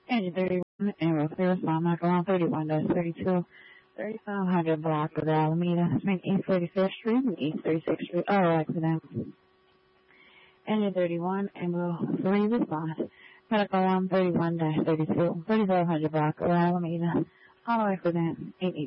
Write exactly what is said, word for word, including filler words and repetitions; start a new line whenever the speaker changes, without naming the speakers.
Engine thirty-one, and we'll clear respond, Michael one thirty-one dash thirty-two, thirty-five hundred block of Alameda, between East thirty-fifth Street and East thirty-sixth Street. Auto accident. Engine thirty-one, and we'll three respond, Medical one thirty-one dash thirty-two, thirty-five hundred block of Alameda, auto accident, eight eight.